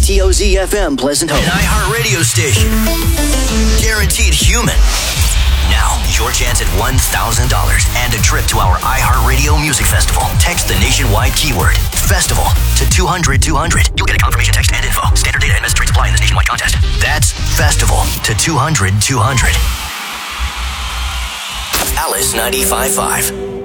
KTOZ FM Pleasant Hope. An iHeart radio station. Guaranteed human. Now, your chance at $1,000 and a trip to our iHeartRadio Music Festival. Text the nationwide keyword, festival, to 200-200. You'll get a confirmation text and info. Standard data and message rates apply in this nationwide contest. That's festival to 200-200. Alice 95.5.